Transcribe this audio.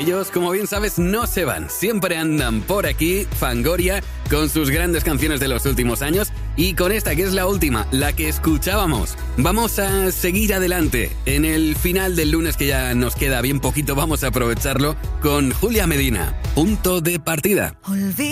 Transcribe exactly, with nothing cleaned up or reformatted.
Ellos, como bien sabes, no se van. Siempre andan por aquí, Fangoria, con sus grandes canciones de los últimos años y con esta que es la última, la que escuchábamos. Vamos a seguir adelante. En el final del lunes, que ya nos queda bien poquito, vamos a aprovecharlo con Julia Medina. Punto de partida. Olvídate